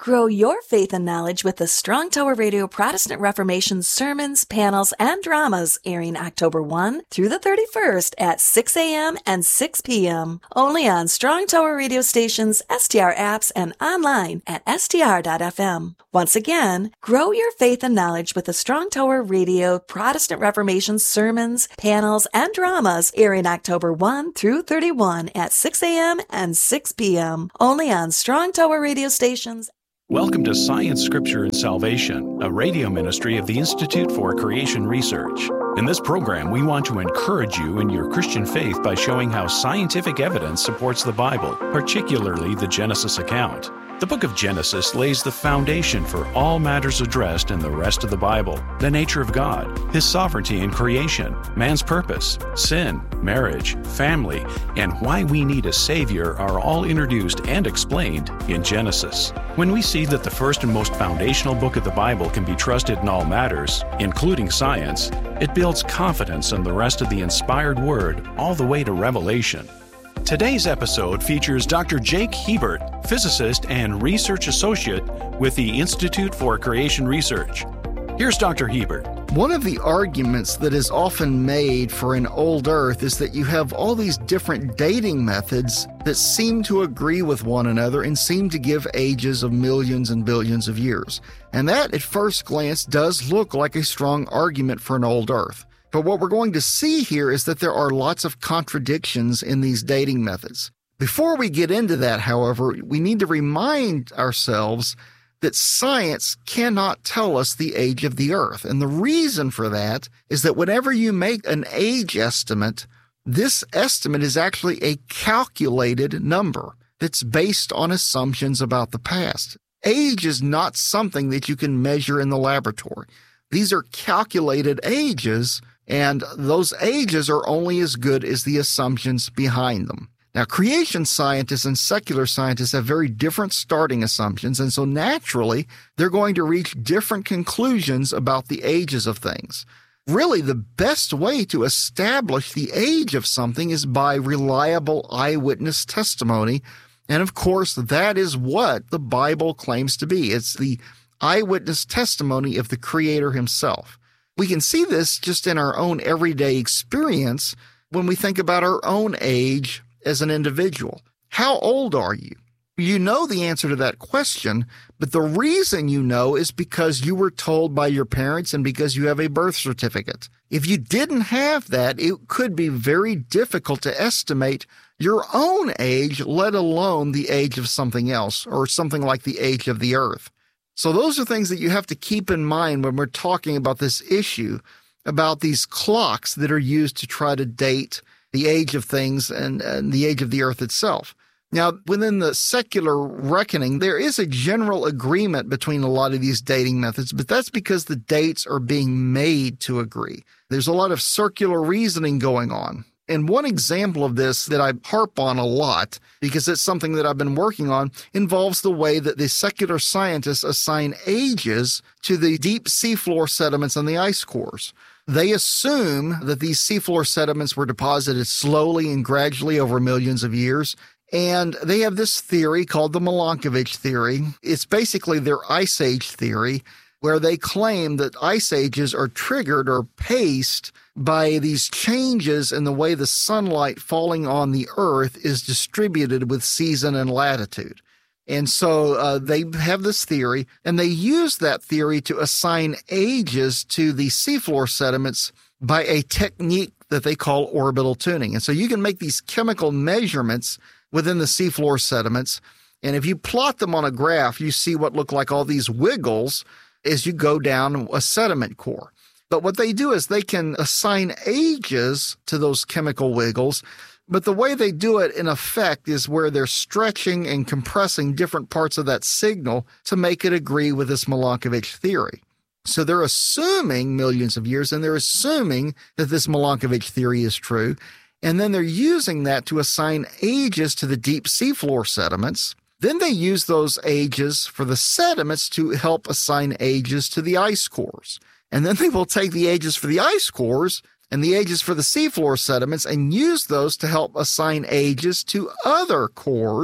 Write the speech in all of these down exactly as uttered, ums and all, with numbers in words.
Grow your faith and knowledge with the Strong Tower Radio Protestant Reformation sermons, panels, and dramas airing October first through the thirty-first at six a.m. and six p.m. Only on Strong Tower radio stations, S T R apps, and online at S T R dot F M. Once again, grow your faith and knowledge with the Strong Tower Radio Protestant Reformation sermons, panels, and dramas airing October first through thirty-first at six a.m. and six p.m. Only on Strong Tower radio stations. Welcome to Science, Scripture, and Salvation, a radio ministry of the Institute for Creation Research. In this program, we want to encourage you in your Christian faith by showing how scientific evidence supports the Bible, particularly the Genesis account. The book of Genesis lays the foundation for all matters addressed in the rest of the Bible: the nature of God, His sovereignty in creation, man's purpose, sin, marriage, family, and why we need a Savior are all introduced and explained in Genesis. When we see that the first and most foundational book of the Bible can be trusted in all matters, including science, it builds confidence in the rest of the inspired Word all the way to Revelation. Today's episode features Doctor Jake Hebert, physicist and research associate with the Institute for Creation Research. Here's Doctor Hebert. One of the arguments that is often made for an old Earth is that you have all these different dating methods that seem to agree with one another and seem to give ages of millions and billions of years. And that, at first glance, does look like a strong argument for an old Earth. But what we're going to see here is that there are lots of contradictions in these dating methods. Before we get into that, however, we need to remind ourselves that science cannot tell us the age of the Earth. And the reason for that is that whenever you make an age estimate, this estimate is actually a calculated number that's based on assumptions about the past. Age is not something that you can measure in the laboratory. These are calculated ages, and those ages are only as good as the assumptions behind them. Now, creation scientists and secular scientists have very different starting assumptions, and so naturally, they're going to reach different conclusions about the ages of things. Really, the best way to establish the age of something is by reliable eyewitness testimony, and of course, that is what the Bible claims to be. It's the eyewitness testimony of the Creator Himself. We can see this just in our own everyday experience when we think about our own age as an individual. How old are you? You know the answer to that question, but the reason you know is because you were told by your parents and because you have a birth certificate. If you didn't have that, it could be very difficult to estimate your own age, let alone the age of something else, or something like the age of the Earth. So those are things that you have to keep in mind when we're talking about this issue, about these clocks that are used to try to date the age of things and, and the age of the Earth itself. Now, within the secular reckoning, there is a general agreement between a lot of these dating methods, but that's because the dates are being made to agree. There's a lot of circular reasoning going on. And one example of this that I harp on a lot, because it's something that I've been working on, involves the way that the secular scientists assign ages to the deep seafloor sediments and the ice cores. They assume that these seafloor sediments were deposited slowly and gradually over millions of years, and they have this theory called the Milankovitch theory. It's basically their ice age theory, where they claim that ice ages are triggered or paced by these changes in the way the sunlight falling on the Earth is distributed with season and latitude. And so uh, they have this theory, and they use that theory to assign ages to the seafloor sediments by a technique that they call orbital tuning. And so you can make these chemical measurements within the seafloor sediments, and if you plot them on a graph, you see what look like all these wiggles as you go down a sediment core. But what they do is they can assign ages to those chemical wiggles, but the way they do it, in effect, is where they're stretching and compressing different parts of that signal to make it agree with this Milankovitch theory. So they're assuming millions of years, and they're assuming that this Milankovitch theory is true, and then they're using that to assign ages to the deep seafloor sediments. Then they use those ages for the sediments to help assign ages to the ice cores. And then they will take the ages for the ice cores and the ages for the seafloor sediments and use those to help assign ages to other cores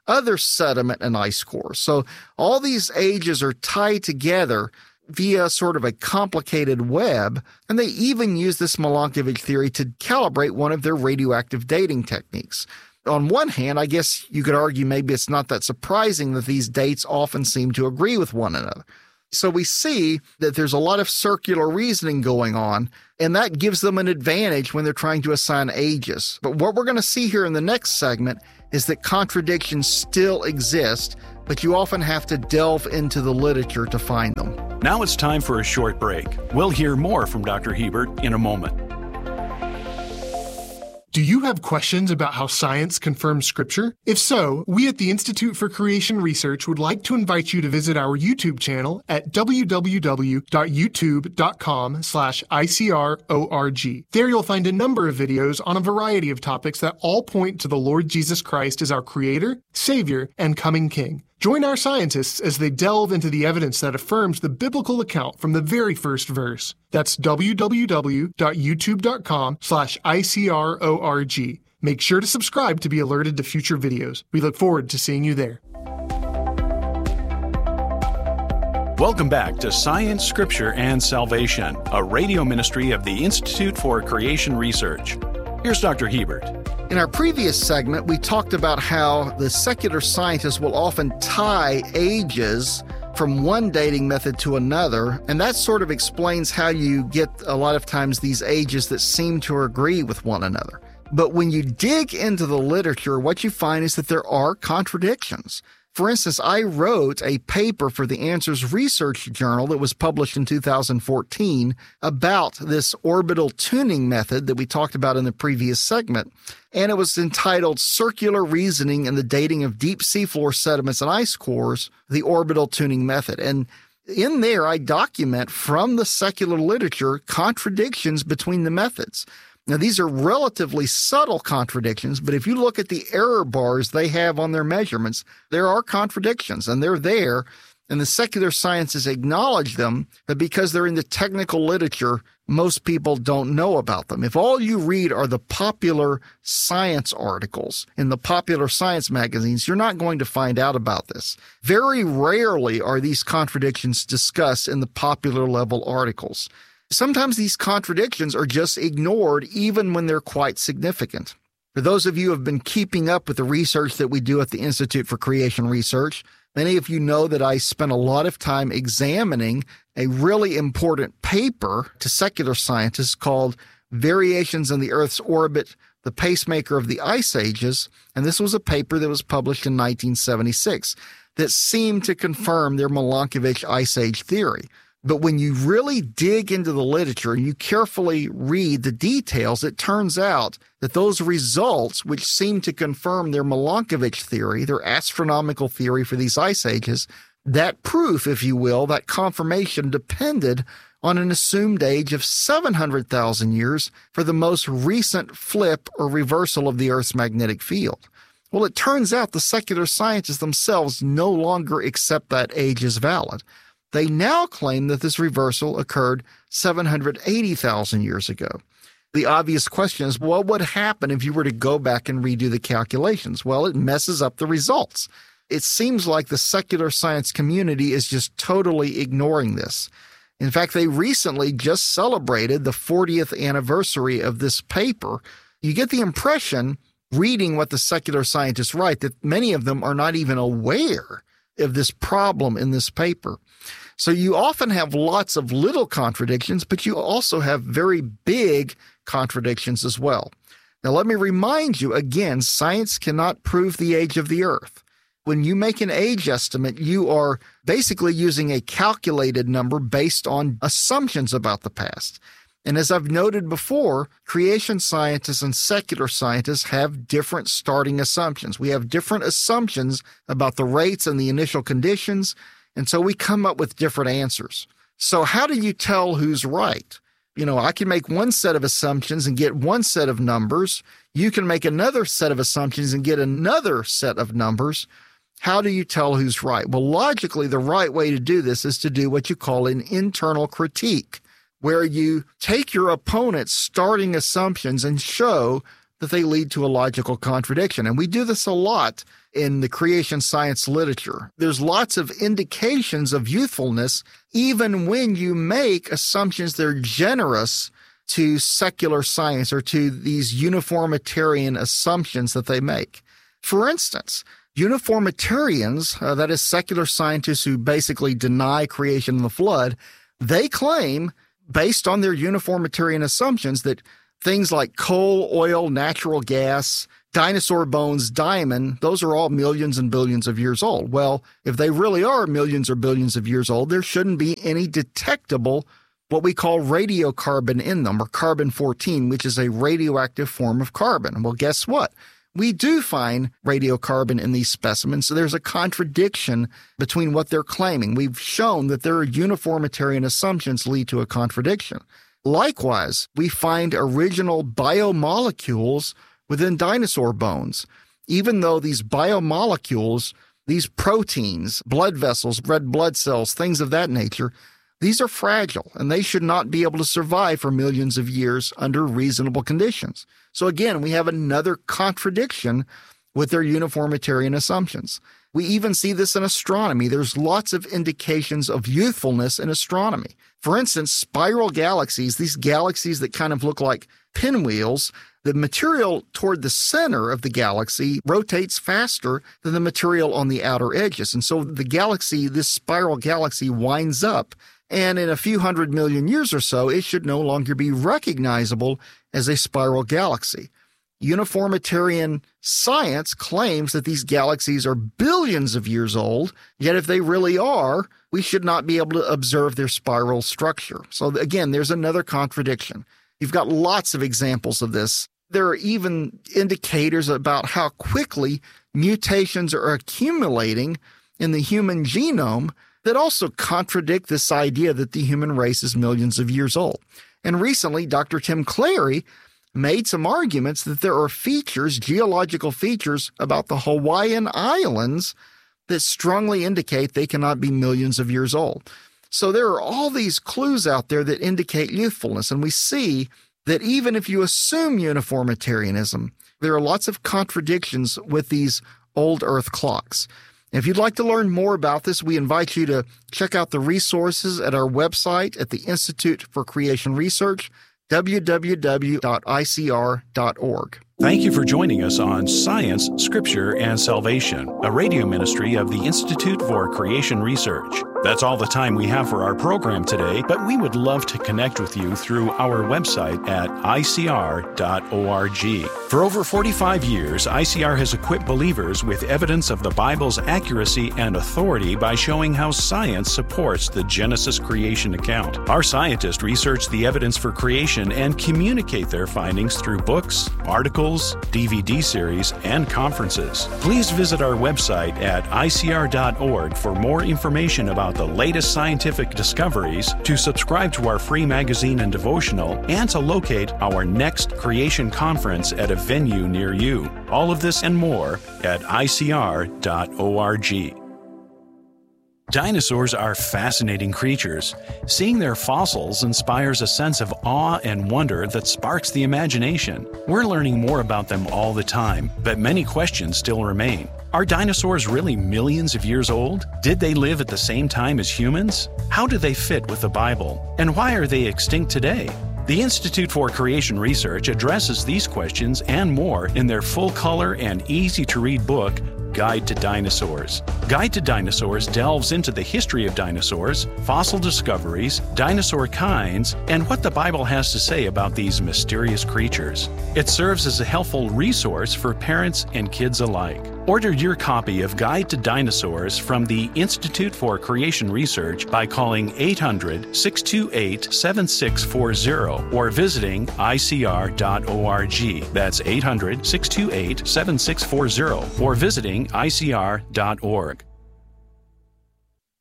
other sediment and ice cores. So all these ages are tied together via sort of a complicated web, and they even use this Milankovitch theory to calibrate one of their radioactive dating techniques. On one hand, I guess you could argue maybe it's not that surprising that these dates often seem to agree with one another. So we see that there's a lot of circular reasoning going on, and that gives them an advantage when they're trying to assign ages. But what we're going to see here in the next segment is that contradictions still exist, but you often have to delve into the literature to find them. Now it's time for a short break. We'll hear more from Doctor Hiebert in a moment. Do you have questions about how science confirms Scripture? If so, we at the Institute for Creation Research would like to invite you to visit our YouTube channel at w w w dot youtube dot com slash I C R O R G. There you'll find a number of videos on a variety of topics that all point to the Lord Jesus Christ as our Creator, Savior, and coming King. Join our scientists as they delve into the evidence that affirms the biblical account from the very first verse. That's w w w dot youtube dot com slash I C R O R G. Make sure to subscribe to be alerted to future videos. We look forward to seeing you there. Welcome back to Science, Scripture, and Salvation, a radio ministry of the Institute for Creation Research. Here's Doctor Hiebert. In our previous segment, we talked about how the secular scientists will often tie ages from one dating method to another, and that sort of explains how you get a lot of times these ages that seem to agree with one another. But when you dig into the literature, what you find is that there are contradictions. For instance, I wrote a paper for the Answers Research Journal that was published in two thousand fourteen about this orbital tuning method that we talked about in the previous segment, and it was entitled Circular Reasoning in the Dating of Deep Seafloor Sediments and Ice Cores, the Orbital Tuning Method. And in there, I document from the secular literature contradictions between the methods. Now, these are relatively subtle contradictions, but if you look at the error bars they have on their measurements, there are contradictions, and they're there, and the secular sciences acknowledge them, but because they're in the technical literature, most people don't know about them. If all you read are the popular science articles in the popular science magazines, you're not going to find out about this. Very rarely are these contradictions discussed in the popular level articles. Sometimes these contradictions are just ignored even when they're quite significant. For those of you who have been keeping up with the research that we do at the Institute for Creation Research, many of you know that I spent a lot of time examining a really important paper to secular scientists called Variations in the Earth's Orbit, the Pacemaker of the Ice Ages, and this was a paper that was published in nineteen seventy-six that seemed to confirm their Milankovitch Ice Age theory. But when you really dig into the literature and you carefully read the details, it turns out that those results, which seem to confirm their Milankovitch theory, their astronomical theory for these ice ages, that proof, if you will, that confirmation depended on an assumed age of seven hundred thousand years for the most recent flip or reversal of the Earth's magnetic field. Well, it turns out the secular scientists themselves no longer accept that age as valid. They now claim that this reversal occurred seven hundred eighty thousand years ago. The obvious question is, what would happen if you were to go back and redo the calculations? Well, it messes up the results. It seems like the secular science community is just totally ignoring this. In fact, they recently just celebrated the fortieth anniversary of this paper. You get the impression, reading what the secular scientists write, that many of them are not even aware of this problem in this paper. So you often have lots of little contradictions, but you also have very big contradictions as well. Now, let me remind you again, science cannot prove the age of the Earth. When you make an age estimate, you are basically using a calculated number based on assumptions about the past. And as I've noted before, creation scientists and secular scientists have different starting assumptions. We have different assumptions about the rates and the initial conditions, and so we come up with different answers. So how do you tell who's right? You know, I can make one set of assumptions and get one set of numbers. You can make another set of assumptions and get another set of numbers. How do you tell who's right? Well, logically, the right way to do this is to do what you call an internal critique, where you take your opponent's starting assumptions and show that they lead to a logical contradiction. And we do this a lot in the creation science literature. There's lots of indications of youthfulness, even when you make assumptions that are generous to secular science or to these uniformitarian assumptions that they make. For instance, uniformitarians, uh, that is secular scientists who basically deny creation and the flood, they claim, based on their uniformitarian assumptions, that things like coal, oil, natural gas, dinosaur bones, diamond, those are all millions and billions of years old. Well, if they really are millions or billions of years old, there shouldn't be any detectable what we call radiocarbon in them, or carbon fourteen, which is a radioactive form of carbon. Well, guess what? We do find radiocarbon in these specimens, so there's a contradiction between what they're claiming. We've shown that their uniformitarian assumptions lead to a contradiction. Likewise, we find original biomolecules within dinosaur bones, even though these biomolecules, these proteins, blood vessels, red blood cells, things of that nature, these are fragile, and they should not be able to survive for millions of years under reasonable conditions. So again, we have another contradiction with their uniformitarian assumptions. We even see this in astronomy. There's lots of indications of youthfulness in astronomy. For instance, spiral galaxies, these galaxies that kind of look like pinwheels, the material toward the center of the galaxy rotates faster than the material on the outer edges. And so the galaxy, this spiral galaxy, winds up, and in a few hundred million years or so, it should no longer be recognizable as a spiral galaxy. Uniformitarian science claims that these galaxies are billions of years old, yet if they really are, we should not be able to observe their spiral structure. So again, there's another contradiction. You've got lots of examples of this. There are even indicators about how quickly mutations are accumulating in the human genome that also contradict this idea that the human race is millions of years old. And recently, Doctor Tim Clary made some arguments that there are features, geological features about the Hawaiian Islands that strongly indicate they cannot be millions of years old. So there are all these clues out there that indicate youthfulness, and we see that even if you assume uniformitarianism, there are lots of contradictions with these old Earth clocks. If you'd like to learn more about this, we invite you to check out the resources at our website at the Institute for Creation Research, w w w dot i c r dot org. Thank you for joining us on Science, Scripture, and Salvation, a radio ministry of the Institute for Creation Research. That's all the time we have for our program today, but we would love to connect with you through our website at i c r dot org. For over forty-five years, I C R has equipped believers with evidence of the Bible's accuracy and authority by showing how science supports the Genesis creation account. Our scientists research the evidence for creation and communicate their findings through books, articles, D V D series, and conferences. Please visit our website at i c r dot org for more information about the latest scientific discoveries, to subscribe to our free magazine and devotional, and to locate our next creation conference at a venue near you. All of this and more at i c r dot org. Dinosaurs are fascinating creatures. Seeing their fossils inspires a sense of awe and wonder that sparks the imagination. We're learning more about them all the time, but many questions still remain. Are dinosaurs really millions of years old? Did they live at the same time as humans? How do they fit with the Bible? And why are they extinct today? The Institute for Creation Research addresses these questions and more in their full-color and easy-to-read book, Guide to Dinosaurs. Guide to Dinosaurs delves into the history of dinosaurs, fossil discoveries, dinosaur kinds, and what the Bible has to say about these mysterious creatures. It serves as a helpful resource for parents and kids alike. Order your copy of Guide to Dinosaurs from the Institute for Creation Research by calling eight hundred, six two eight, seven six four zero or visiting i c r dot org. That's eight hundred, six two eight, seven six four zero or visiting i c r dot org.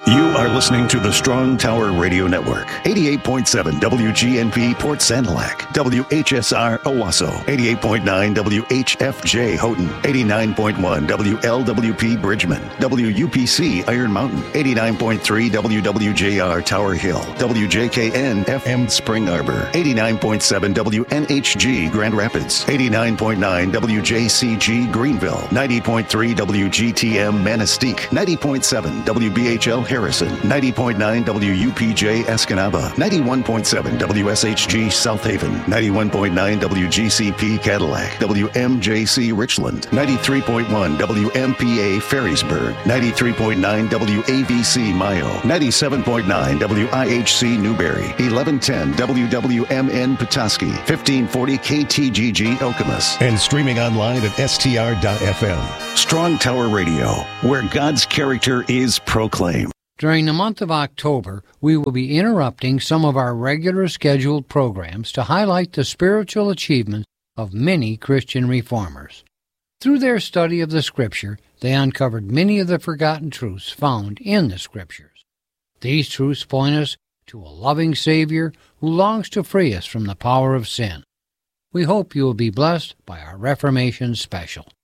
You are listening to the Strong Tower Radio Network. eighty-eight point seven W G N P Port Sanilac, W H S R Owasso, eighty-eight point nine W H F J Houghton, eighty-nine point one W L W P Bridgman, W U P C Iron Mountain, eighty-nine point three W W J R Tower Hill, W J K N F M Spring Arbor, eighty-nine point seven W N H G Grand Rapids, eighty-nine point nine W J C G Greenville, ninety point three W G T M Manistee, ninety point seven W B H L Harrison, ninety point nine W U P J Escanaba, ninety-one point seven W S H G South Haven, ninety-one point nine W G C P Cadillac, W M J C Richland, ninety-three point one W M P A Ferrysburg, ninety-three point nine W A V C Mayo, ninety-seven point nine W I H C Newberry, eleven ten W W M N Petoskey, fifteen forty K T G G Okemos, and streaming online at S T R dot F M. Strong Tower Radio, where God's character is proclaimed. During the month of October, we will be interrupting some of our regular scheduled programs to highlight the spiritual achievements of many Christian reformers. Through their study of the Scripture, they uncovered many of the forgotten truths found in the Scriptures. These truths point us to a loving Savior who longs to free us from the power of sin. We hope you will be blessed by our Reformation special.